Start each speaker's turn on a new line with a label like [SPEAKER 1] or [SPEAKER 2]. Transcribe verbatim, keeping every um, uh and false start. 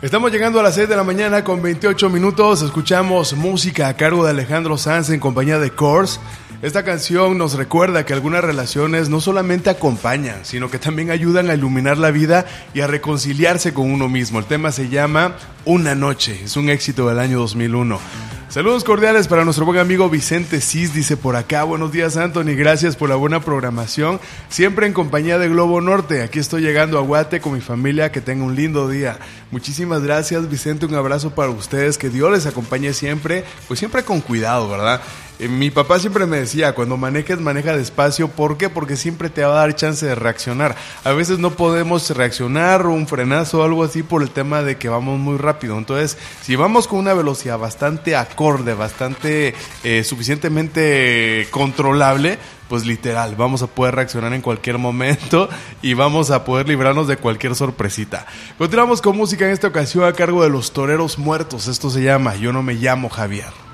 [SPEAKER 1] Estamos llegando a las seis de la mañana con veintiocho minutos. Escuchamos música a cargo de Alejandro Sanz en compañía de Kors. Esta canción nos recuerda que algunas relaciones no solamente acompañan, sino que también ayudan a iluminar la vida y a reconciliarse con uno mismo. El tema se llama Una Noche, es un éxito del año dos mil uno. Saludos cordiales para nuestro buen amigo Vicente Cis, dice por acá: buenos días, Anthony, gracias por la buena programación, siempre en compañía de Globo Norte. Aquí estoy llegando a Guate con mi familia, que tenga un lindo día. Muchísimas gracias, Vicente, un abrazo para ustedes, que Dios les acompañe siempre, pues siempre con cuidado, ¿verdad? Eh, mi papá siempre me decía, cuando manejes, maneja despacio. ¿Por qué? Porque siempre te va a dar chance de reaccionar. A veces no podemos reaccionar o un frenazo o algo así por el tema de que vamos muy rápido. Entonces, si vamos con una velocidad bastante acorde, bastante eh, suficientemente controlable, pues literal, vamos a poder reaccionar en cualquier momento y vamos a poder librarnos de cualquier sorpresita. Continuamos con música en esta ocasión a cargo de Los Toreros Muertos. Esto se llama Yo No Me Llamo Javier.